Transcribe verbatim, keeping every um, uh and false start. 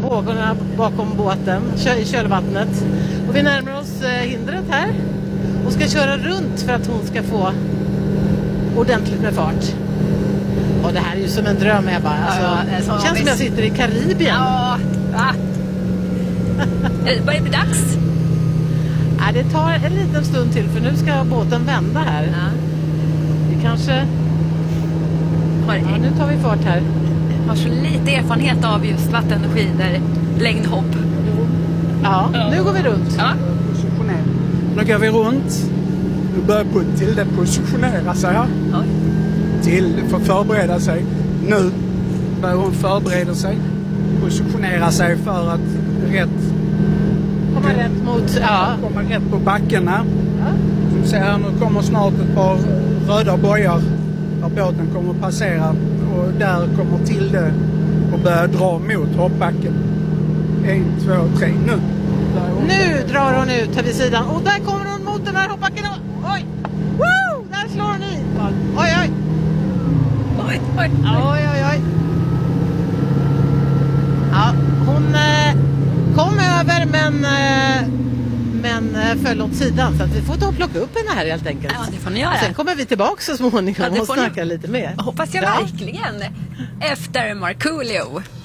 vågorna bakom båten i kölvattnet. Och vi närmar oss hindret här och ska köra runt för att hon ska få ordentligt med fart. Och det här är ju som en dröm, Ebba. Alltså, ja, det känns som jag sitter i Karibien. Ja, va? Börjar det bli dags? Nej, det tar en liten stund till för nu ska båten vända här. Ja. Vi kanske... Ja, nu tar vi fart här. Jag har så lite erfarenhet av just vattenskidor, längdhopp. Ja, ja, nu går vi runt. Ja. Nu går vi runt. Nu börjar Tilde positionera sig här. Ja. Till för att förbereda sig. Nu börjar hon förbereda sig. Positionera sig för att rätt komma rätt mot, ja. komma rätt på backen här. Ja. Som ser här, nu kommer snart ett par röda bojar där båten kommer att passera. Och där kommer Tilde och börja dra mot hoppbacken. En, två, tre, nu. Nu drar hon ut här vid sidan. Och där kommer hon mot den här hoppbacken. Oj! Woo! Där slår hon i. Oj, oj! Oj, oj, oj, oj, oj. Ja, hon eh, kom över men, eh, men eh, föll åt sidan. Så att vi får ta och plocka upp henne här helt enkelt. Ja, det får ni göra. Sen kommer vi tillbaka så småningom ja, och snacka ni... lite mer. Hoppas jag ja. verkligen. Efter Markoolio.